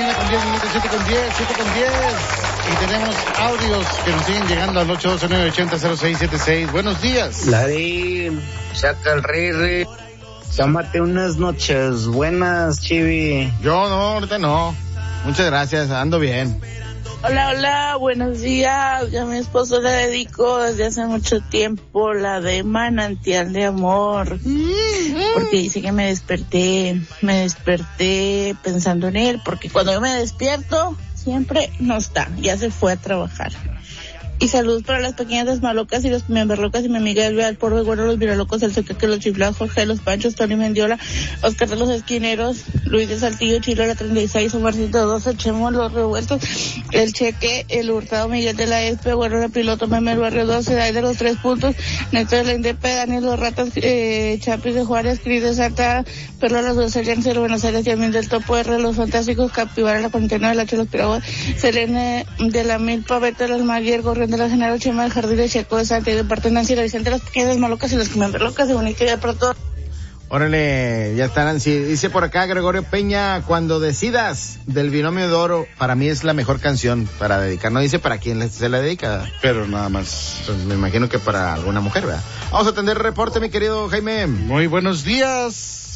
termina con 10 minutos, 7:10. Y tenemos audios que nos siguen llegando al 812-980-0676. Buenos días. Larín, saca el rey. Tómate unas noches buenas, Chivi. Yo no, ahorita no. Muchas gracias, ando bien. Hola, buenos días. Yo a mi esposo le dedico desde hace mucho tiempo la de Manantial de Amor. Porque dice que me desperté pensando en él, porque cuando yo me despierto, siempre no está, ya se fue a trabajar. Y saludos para las pequeñas desmalocas y los miemberlocas y mi amiga Elvia, el Porro, bueno, los viralocos, el Sequeque, los chiflados, Jorge, los Panchos, Tony Mendiola, Oscar de los Esquineros, Luis de Saltillo, Chilo, la 36, Omarcito 12, Chemo, los Revueltos, el Cheque, el Hurtado, Miguel de la Espe, bueno, el Piloto, Meme, el Barrio 12, Day de los 3 puntos, Néstor de la Indepe, Daniel los Ratas, Chapis de Juárez, Cris de Santa, Perla, los dos, el Llancero, Buenos Aires, Yamín del Topo, R, los Fantásticos, Capivara, la 49, la Los Piragües, Selene de la Milpa, Beto, las Maguier, Gorrión de la Genaro, Chema, el Jardín de Checo, de Santa y de parte de Nancy, la Vicente, las pequeñas malocas y las que me locas de bonita idea para todos. Órale, ya está Nancy. Dice por acá Gregorio Peña, cuando decidas, del Binomio de Oro, para mí es la mejor canción para dedicar. No dice para quién se la dedica, pero nada más. Entonces, me imagino que para alguna mujer, ¿verdad? Vamos a atender el reporte, mi querido Jaime. Muy buenos días.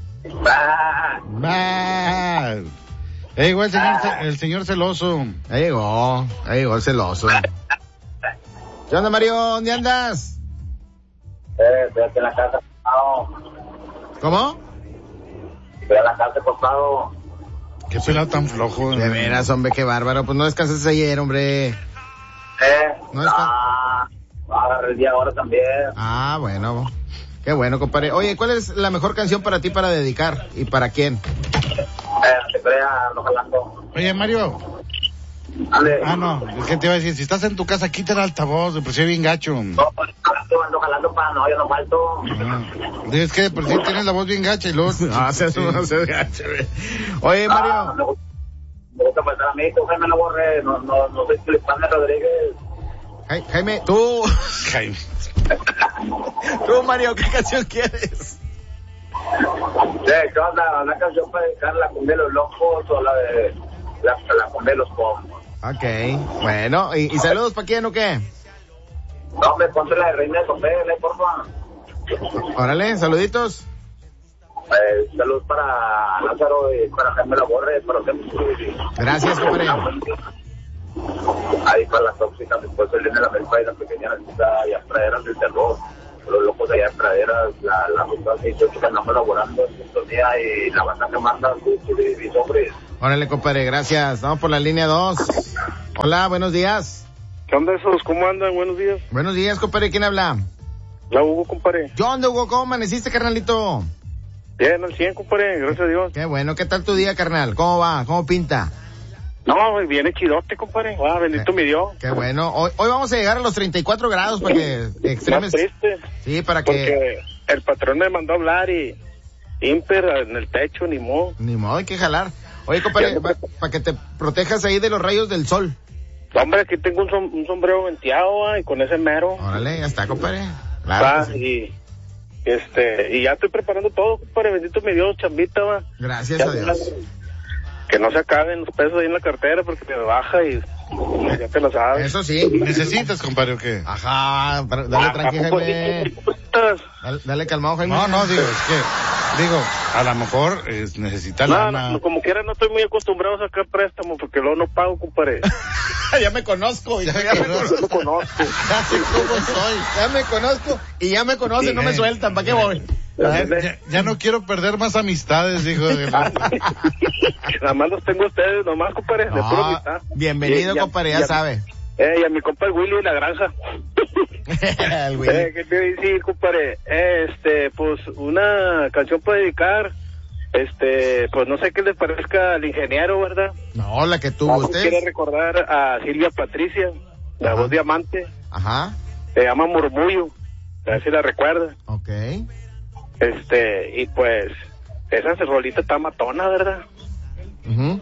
Llegó el señor celoso. Ahí llegó el celoso. ¿Qué onda, Mario? ¿Dónde andas? Estoy aquí en la casa acostado. ¿Cómo? Estoy en la casa acostado. Qué pelado tan flojo. De veras, hombre, qué bárbaro. Pues no descansaste ayer, hombre. No agarré el día ahora también. Ah, bueno. Qué bueno, compadre. Oye, ¿cuál es la mejor canción para ti para dedicar? ¿Y para quién? Se crea, no jalando. Oye, Mario. Dale. No, es que te iba a decir, si estás en tu casa, quita el altavoz, de por sí bien gacho. No, ando jalando para no, yo no falto. Es que de por sí tienes la voz bien gacha y luego... no se gacha, güey. Oye, Mario. Me gusta faltar a mí, tú, Jaime, no borre, no soy Filipán Rodríguez. Jaime, tú... Jaime. Tú, Mario, ¿qué canción quieres? ¿Qué onda? ¿Una canción para dedicar la cumbia de los locos o la de la cumbia de los pobres? Ok, bueno, ¿y saludos para quién o qué? No, me ponte la de Reina de Sofía, porfa. Órale, saluditos. Saludos para Lázaro y para Jaime La Borre, para usted. Gracias, compadre. Ahí para las tóxicas, después el de la América y la pequeña y las praderas del terror. Los locos allá en praderas, la ruta 68 que andamos elaborando en sintonía y la banda que manda mis hombres. Órale, compadre, gracias. Vamos por la línea 2. Hola, buenos días. ¿Qué onda esos? ¿Cómo andan? Buenos días. Buenos días, compadre. ¿Quién habla? La Hugo, compadre. ¿Qué onda, Hugo? ¿Cómo amaneciste, carnalito? Bien, al 100, compadre. Gracias a Dios. Qué bueno. ¿Qué tal tu día, carnal? ¿Cómo va? ¿Cómo pinta? No, viene chidote, compadre. Bendito mi Dios. Qué bueno. Hoy vamos a llegar a los 34 grados para que extremes. Más triste. Sí, para porque que... el patrón me mandó a hablar y... Imper en el techo, ni modo. Ni modo, hay que jalar. Oye, compadre, para que te protejas ahí de los rayos del sol. Hombre, aquí tengo un sombrero venteado, y con ese mero. Órale, ya está, compadre. Claro sí. Y ya estoy preparando todo, compadre. Bendito mi Dios, chambita, va. Gracias a Dios. Que no se acaben los pesos ahí en la cartera porque me baja y ya te lo sabes. Eso sí. ¿Necesitas, compadre, o qué? Ajá, dale tranquilo, Jaime. Dale calmado, Jaime. No, digo, es que, a lo mejor necesita lana. No, como quiera no estoy muy acostumbrado a sacar préstamo porque luego no pago, compadre. Ya me conozco. Ya me conozco. Ya sé cómo soy. Ya me conozco y ya me conocen, sí, no me sueltan. ¿Para qué voy? Ya no quiero perder más amistades, dijo. Nada más los tengo a ustedes, nomás, compadre. No, de pura amistad. Bienvenido, compadre, ya sabe. Y a mi compa el Willy de la granja. El Willy. ¿Qué te voy a decir, compadre? Pues una canción para dedicar. Pues no sé qué le parezca al ingeniero, ¿verdad? No, la que tuvo usted. Quiero recordar a Silvia Patricia, la voz diamante. Ajá. Se llama Murmullo, a ver si la recuerda. Ok. Y pues, esa rolita está matona, ¿verdad? Uh-huh.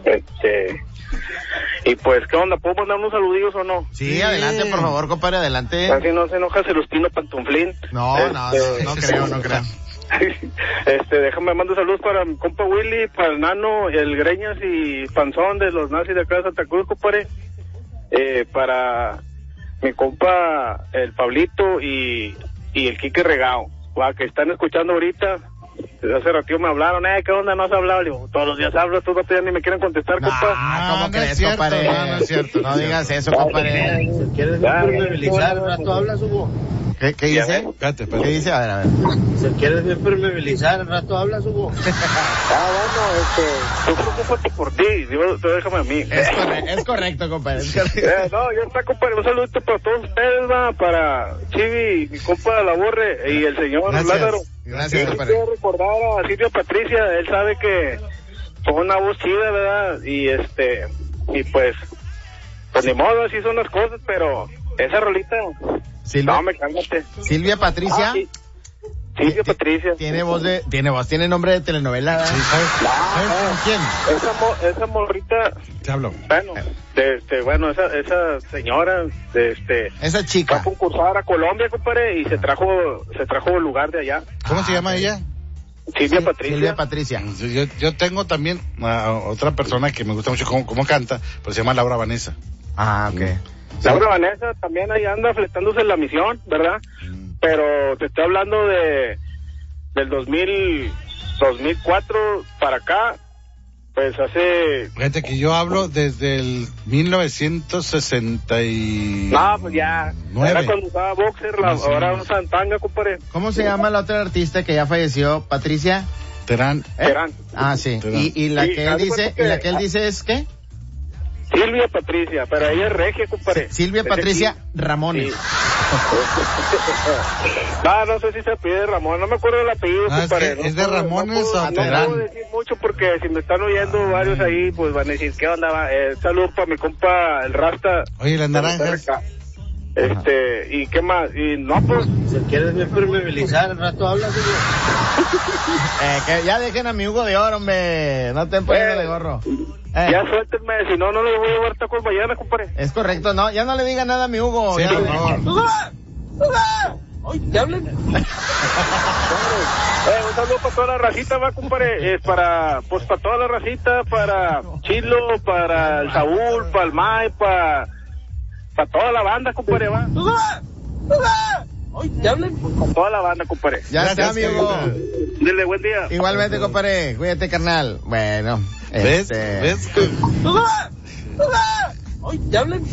Y pues, ¿qué onda? ¿Puedo mandar unos saludillos o no? Sí, adelante, por favor, compadre, adelante. Así no se enoja Celestino Pantuflín. No creo. Déjame mando saludos para mi compa Willy, para el Nano, el Greñas y Panzón de los nazis de acá de Santa Cruz, compadre. Para mi compa el Pablito y el Quique Regao, que están escuchando ahorita. Hace ratito me hablaron, ¿qué onda? ¿No has hablado? Le digo, todos los días hablo, estos ya ni me quieren contestar, compa. ¿Cómo crees, compadre? No es cierto. No digas eso, compadre. Si quieres impermeabilizar, al rato hablas, Hugo. ¿Qué dice? Espérate. ¿Qué dice? A ver. Si quieres impermeabilizar, al rato hablas, Hugo. Bueno, tú preocúpate por ti, tú déjame a mí. Es correcto, compadre. No, ya está, compadre, un saludito para todos ustedes, para Chivi, mi compa La Borre y el señor Lázaro. Gracias, compadre. Quiero recordar a Silvia Patricia, él sabe que fue una voz chida, ¿verdad? Y pues ni modo, así son las cosas, pero esa rolita, no, me cálmate. Silvia Patricia. Sí. Silvia Patricia. Tiene nombre de telenovela. Sí, ¿sabes con quién? Esa morrita. Te hablo. Bueno, esa señora, esa chica. fue a concursar a Colombia, compadre, y se trajo el lugar de allá. ¿Cómo se llama ella? Silvia Patricia. Silvia Patricia. Yo tengo también otra persona que me gusta mucho cómo canta, pero se llama Laura Vanessa. Ah, ok. Laura Vanessa también ahí anda fletándose en la misión, ¿verdad? Pero te estoy hablando del 2004 para acá, pues hace... Fíjate que yo hablo desde el 1969. No, pues ya. Era cuando usaba boxer, ahora usa tanga, compadre. ¿Cómo se llama la otra artista que ya falleció? ¿Patricia? Terán. Terán. Ah, sí. Terán. ¿Y la que él dice, es qué? Silvia Patricia, pero ella es regia, compadre. Silvia Patricia Ramones. Sí. No sé si se pide Ramón, no me acuerdo del apellido, compadre. ¿Es de Ramones o Terán? No puedo decir mucho porque si me están oyendo varios ahí, pues van a decir, ¿qué onda? Saludos para mi compa, el Rasta. Oye, las naranjas. ¿Y qué más? Y no, pues... Si quieres impermeabilizar, al rato hablas, Hugo. Que ya dejen a mi Hugo de Oro, hombre. No te pongas de gorro. Ya suéltenme, si no le voy a llevar tacos mañana, compadre. Es correcto, no, ya no le diga nada a mi Hugo. Sí, ya por favor. ¡Ay, te hablen! Un saludo para toda la racita, compadre. para toda la racita, para Chilo, para el Saúl, para el May, para toda la banda, compadre, va. ¡Ay, te hablen! Con toda la banda, compadre. Ya está, amigo. Dile, buen día. Igualmente, compadre. Cuídate, carnal. Bueno. ¿Ves? ¡Ay, te hablen!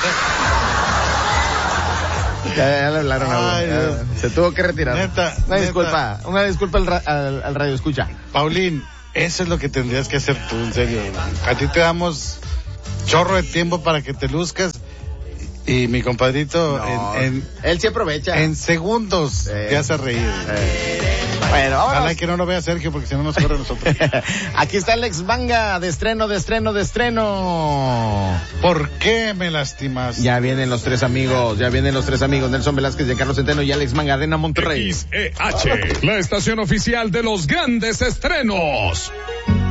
Ya le hablaron a uno. Se tuvo que retirar. Neta. Una disculpa al radio escucha. Paulín, eso es lo que tendrías que hacer tú, en serio. A ti te damos chorro de tiempo para que te luzcas. Y mi compadrito, él se aprovecha. En segundos te hace reír. Bueno, ahora. Ojalá que no lo vea Sergio, porque si no nos corre a nosotros. Aquí está Alex Manga, de estreno. ¿Por qué me lastimas? Ya vienen los tres amigos. Nelson Velázquez, de Carlos Centeno y Alex Manga, Arena Monterrey. XEH, la estación oficial de los grandes estrenos.